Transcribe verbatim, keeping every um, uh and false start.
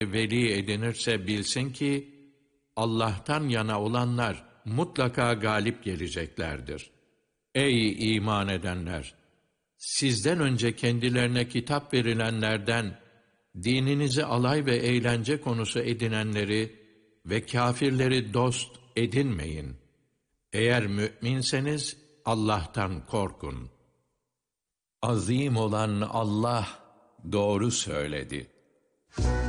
veli edinirse bilsin ki, Allah'tan yana olanlar mutlaka galip geleceklerdir. Ey iman edenler! Sizden önce kendilerine kitap verilenlerden, dininizi alay ve eğlence konusu edinenleri ve kâfirleri dost edinmeyin. Eğer mü'minseniz Allah'tan korkun. Azim olan Allah doğru söyledi.